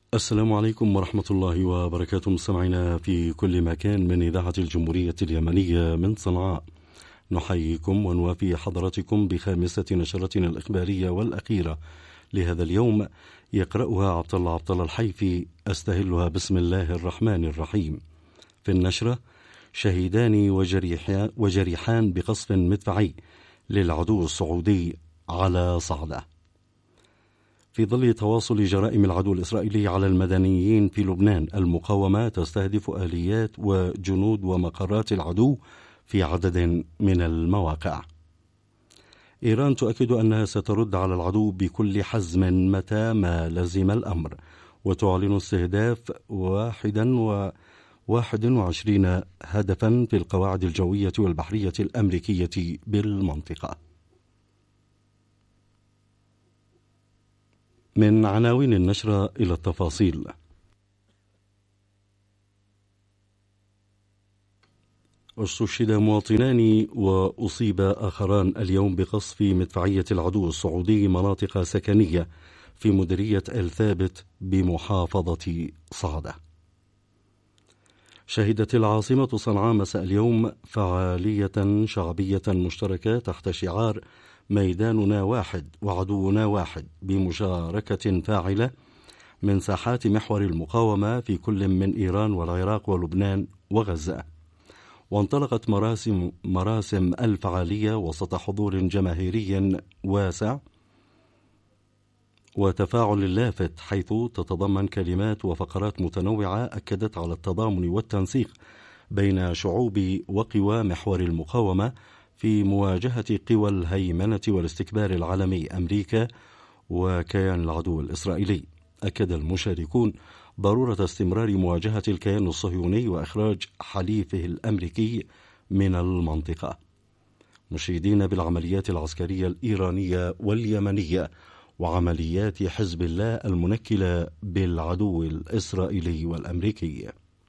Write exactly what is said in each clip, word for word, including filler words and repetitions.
السلام عليكم ورحمة الله وبركاته، مستمعينا في كل مكان من إذاعة الجمهورية اليمنية من صنعاء. نحييكم ونوافي حضراتكم بخامسة نشرتنا الإخبارية والأخيرة لهذا اليوم، يقرأها عبد الله عبد الله الحيفي. أستهلها بسم الله الرحمن الرحيم. في النشرة: شهيدان وجريحان, وجريحان بقصف مدفعي للعدو السعودي على صعدة. في ظل تواصل جرائم العدو الإسرائيلي على المدنيين في لبنان، المقاومة تستهدف آليات وجنود ومقرات العدو في عدد من المواقع. إيران تؤكد أنها سترد على العدو بكل حزم متى ما لزم الأمر، وتعلن استهداف واحدا وواحد وعشرين هدفا في القواعد الجوية والبحرية الأمريكية بالمنطقة. من عناوين النشرة إلى التفاصيل. استشهد مواطنان وأصيب آخران اليوم بقصف مدفعية العدو السعودي مناطق سكنية في مديرية آل ثابت بمحافظة صعدة. شهدت العاصمة صنعاء مساء اليوم فعالية شعبية مشتركة تحت شعار ميداننا واحد وعدونا واحد، بمشاركة فاعلة من ساحات محور المقاومة في كل من إيران والعراق ولبنان وغزة. وانطلقت مراسم, مراسم الفعالية وسط حضور جماهيري واسع وتفاعل لافت، حيث تتضمن كلمات وفقرات متنوعة أكدت على التضامن والتنسيق بين شعوب وقوى محور المقاومة في مواجهة قوى الهيمنة والاستكبار العالمي أمريكا وكيان العدو الإسرائيلي. أكد المشاركون ضرورة استمرار مواجهة الكيان الصهيوني وإخراج حليفه الأمريكي من المنطقة، مشيدين بالعمليات العسكرية الإيرانية واليمنية وعمليات حزب الله المنكلة بالعدو الإسرائيلي والأمريكي.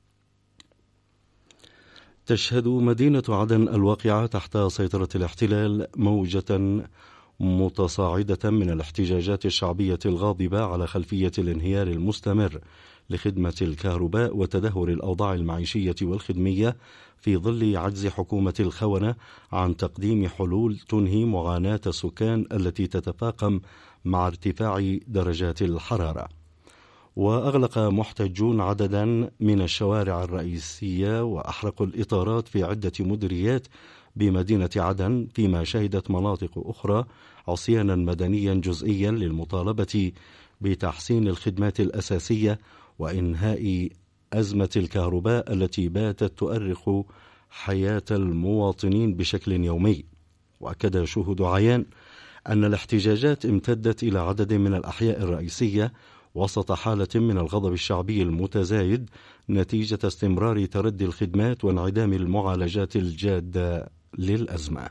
تشهد مدينة عدن الواقعة تحت سيطرة الاحتلال موجة متصاعدة من الاحتجاجات الشعبية الغاضبة على خلفية الانهيار المستمر لخدمة الكهرباء وتدهور الأوضاع المعيشية والخدمية، في ظل عجز حكومة الخونة عن تقديم حلول تنهي معاناة السكان التي تتفاقم مع ارتفاع درجات الحرارة. وأغلق محتجون عددا من الشوارع الرئيسية وأحرقوا الإطارات في عدة مديريات بمدينة عدن، فيما شهدت مناطق أخرى عصيانا مدنيا جزئيا للمطالبة بتحسين الخدمات الأساسية وإنهاء أزمة الكهرباء التي باتت تؤرخ حياة المواطنين بشكل يومي. وأكد شهود عيان أن الاحتجاجات امتدت إلى عدد من الأحياء الرئيسية وسط حالة من الغضب الشعبي المتزايد نتيجة استمرار تردي الخدمات وانعدام المعالجات الجادة للأزمة.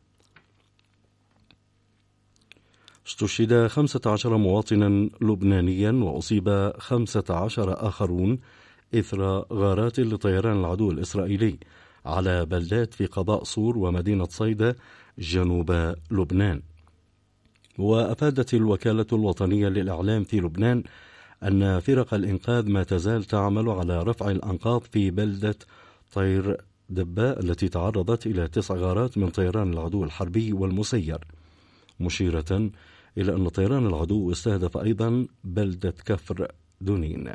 استشهد خمسة عشر مواطنا لبنانيا وأصيب خمسة عشر آخرون إثر غارات لطيران العدو الإسرائيلي على بلدات في قضاء صور ومدينة صيدا جنوب لبنان. وأفادت الوكالة الوطنية للإعلام في لبنان أن فرق الإنقاذ ما تزال تعمل على رفع الأنقاض في بلدة طير دباء التي تعرضت إلى تسع غارات من طيران العدو الحربي والمسير، مشيرة إلى أن طيران العدو استهدف أيضا بلدة كفر دونين.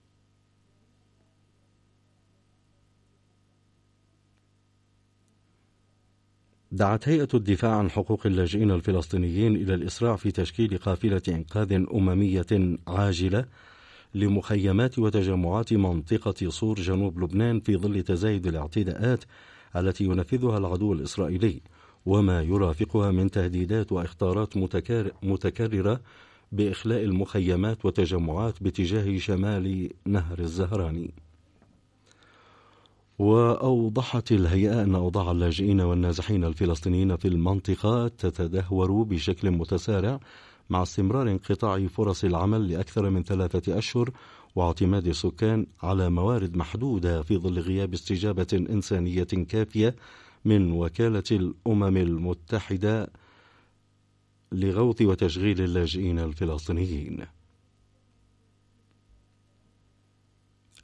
دعت هيئة الدفاع عن حقوق اللاجئين الفلسطينيين إلى الإسراع في تشكيل قافلة إنقاذ أممية عاجلة لمخيمات وتجمعات منطقة صور جنوب لبنان في ظل تزايد الاعتداءات التي ينفذها العدو الإسرائيلي وما يرافقها من تهديدات وإخطارات متكررة بإخلاء المخيمات وتجمعات باتجاه شمال نهر الزهراني. وأوضحت الهيئة أن أوضاع اللاجئين والنازحين الفلسطينيين في المنطقة تتدهور بشكل متسارع مع استمرار انقطاع فرص العمل لأكثر من ثلاثة أشهر واعتماد السكان على موارد محدودة في ظل غياب استجابة إنسانية كافية من وكالة الأمم المتحدة لغوث وتشغيل اللاجئين الفلسطينيين.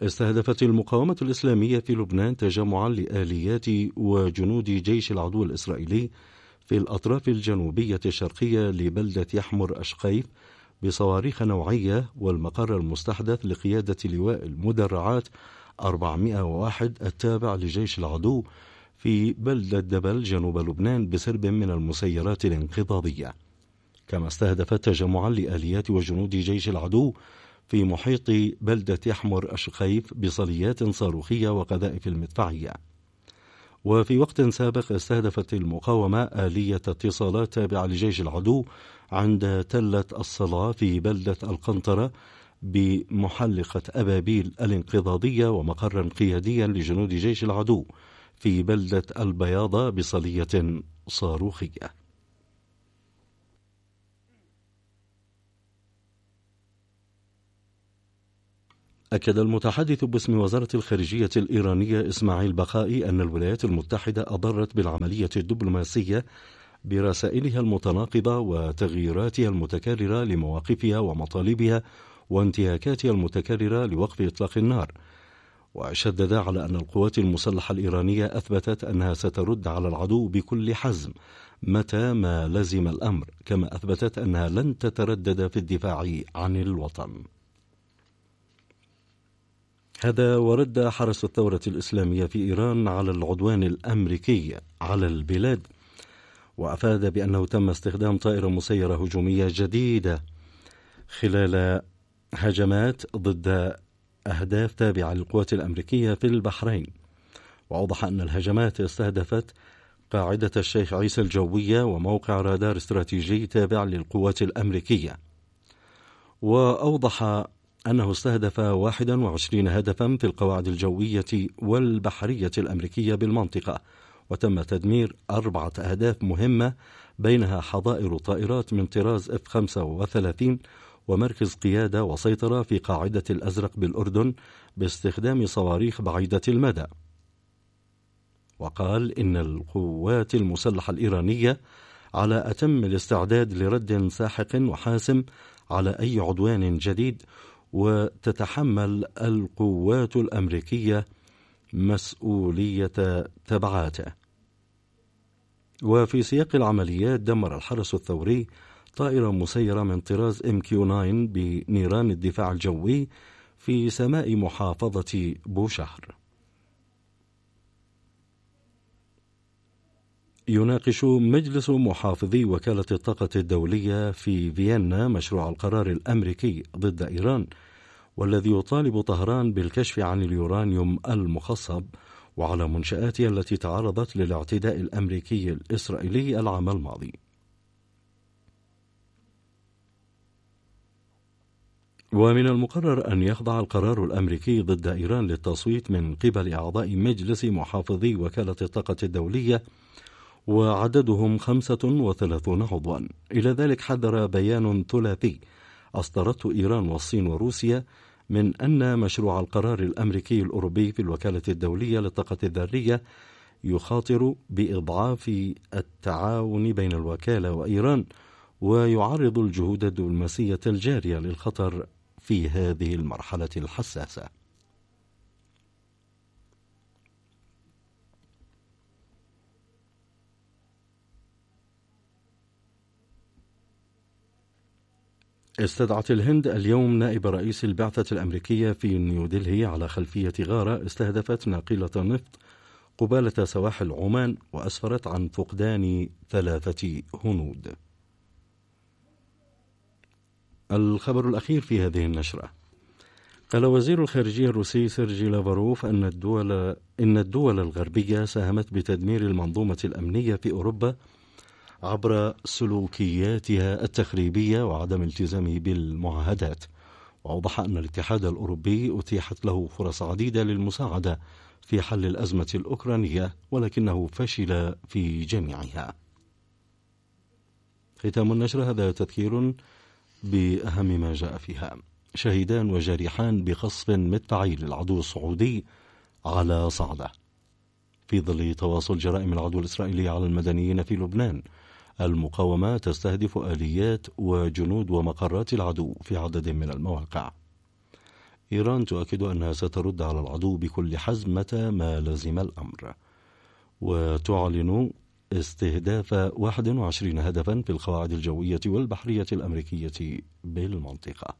استهدفت المقاومة الإسلامية في لبنان تجمعا لآليات وجنود جيش العدو الإسرائيلي في الأطراف الجنوبية الشرقية لبلدة يحمر أشقيف بصواريخ نوعية، والمقر المستحدث لقيادة لواء المدرعات أربعمائة وواحد التابع لجيش العدو في بلدة دبل جنوب لبنان بسرب من المسيرات الانقضاضية. كما استهدفت تجمعا لآليات وجنود جيش العدو في محيط بلدة يحمر أشقيف بصليات صاروخية وقذائف المدفعية. وفي وقت سابق استهدفت المقاومة آلية اتصالات تابعة لجيش العدو عند تلة الصلاة في بلدة القنطرة بمحلقة أبابيل الانقضاضية، ومقرا قياديا لجنود جيش العدو في بلدة البياضة بصلية صاروخية. أكد المتحدث باسم وزارة الخارجية الإيرانية إسماعيل بقائي أن الولايات المتحدة أضرت بالعملية الدبلوماسية برسائلها المتناقضة وتغييراتها المتكررة لمواقفها ومطالبها وانتهاكاتها المتكررة لوقف إطلاق النار، وشدد على أن القوات المسلحة الإيرانية أثبتت أنها سترد على العدو بكل حزم متى ما لزم الأمر، كما أثبتت أنها لن تتردد في الدفاع عن الوطن. هذا ورد حرس الثورة الإسلامية في إيران على العدوان الأمريكي على البلاد، وأفاد بأنه تم استخدام طائرة مسيرة هجومية جديدة خلال هجمات ضد أهداف تابعة للقوات الأمريكية في البحرين. وأوضح أن الهجمات استهدفت قاعدة الشيخ عيسى الجوية وموقع رادار استراتيجي تابع للقوات الأمريكية. وأوضح أنه استهدف واحد وعشرين هدفا في القواعد الجوية والبحرية الأمريكية بالمنطقة، وتم تدمير أربعة أهداف مهمة بينها حظائر طائرات من طراز إف خمسة وثلاثين ومركز قيادة وسيطرة في قاعدة الأزرق بالأردن باستخدام صواريخ بعيدة المدى. وقال إن القوات المسلحة الإيرانية على أتم الاستعداد لرد ساحق وحاسم على أي عدوان جديد، وتتحمل القوات الأمريكية مسؤولية تبعاته. وفي سياق العمليات دمر الحرس الثوري طائرة مسيرة من طراز إم كيو تسعة بنيران الدفاع الجوي في سماء محافظة بوشهر. يناقش مجلس محافظي وكالة الطاقة الدولية في فيينا مشروع القرار الأمريكي ضد إيران، والذي يطالب طهران بالكشف عن اليورانيوم المخصب وعلى منشآتها التي تعرضت للاعتداء الأمريكي الإسرائيلي العام الماضي. ومن المقرر أن يخضع القرار الأمريكي ضد إيران للتصويت من قبل أعضاء مجلس محافظي وكالة الطاقة الدولية، وعددهم خمسة وثلاثون عضوا. إلى ذلك حذر بيان ثلاثي أصدرته إيران والصين وروسيا من أن مشروع القرار الأمريكي الأوروبي في الوكالة الدولية للطاقة الذرية يخاطر بإضعاف التعاون بين الوكالة وإيران، ويعرض الجهود الدبلوماسية الجارية للخطر في هذه المرحلة الحساسة. استدعت الهند اليوم نائب رئيس البعثة الأمريكية في نيودلهي على خلفية غارة استهدفت ناقلة نفط قبالة سواحل عمان، وأسفرت عن فقدان ثلاثة هنود. الخبر الأخير في هذه النشرة: قال وزير الخارجية الروسي سيرجي لافاروف أن الدول إن الدول الغربية ساهمت بتدمير المنظومة الأمنية في أوروبا عبر سلوكياتها التخريبية وعدم التزامه بالمعاهدات. وأوضح أن الاتحاد الأوروبي أتيحت له فرص عديدة للمساعدة في حل الأزمة الأوكرانية، ولكنه فشل في جميعها. ختام النشرة هذا تذكير بأهم ما جاء فيها: شهيدان وجريحان بقصف مدفعي للعدو السعودي على صعدة. في ظل تواصل جرائم العدو الإسرائيلي على المدنيين في لبنان، المقاومة تستهدف آليات وجنود ومقرات العدو في عدد من المواقع. إيران تؤكد أنها سترد على العدو بكل حزم متى ما لزم الأمر، وتعلن استهداف واحد وعشرين هدفا في القواعد الجوية والبحرية الأمريكية بالمنطقة.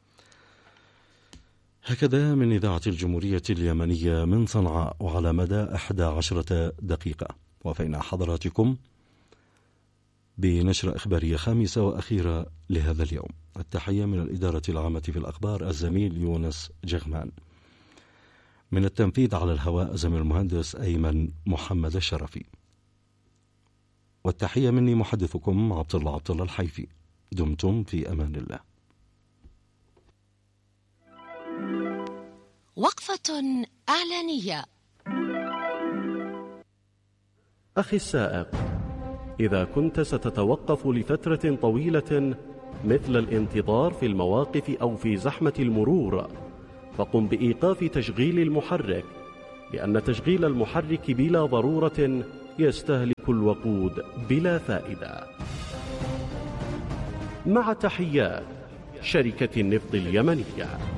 هكذا من إذاعة الجمهورية اليمنية من صنعاء، وعلى مدى إحدى عشرة دقيقة وفينا حضراتكم بنشرة إخبارية خامسة وأخيرة لهذا اليوم. التحية من الإدارة العامة في الأخبار الزميل يونس جغمان، من التنفيذ على الهواء زميل المهندس أيمن محمد الشرفي، والتحية مني محدثكم عبد الله عبد الله الحيفي. دمتم في أمان الله. وقفة إعلانية. أخي السائق، إذا كنت ستتوقف لفترة طويلة مثل الانتظار في المواقف أو في زحمة المرور، فقم بإيقاف تشغيل المحرك، لأن تشغيل المحرك بلا ضرورة يستهلك الوقود بلا فائدة. مع تحيات شركة النفط اليمنية.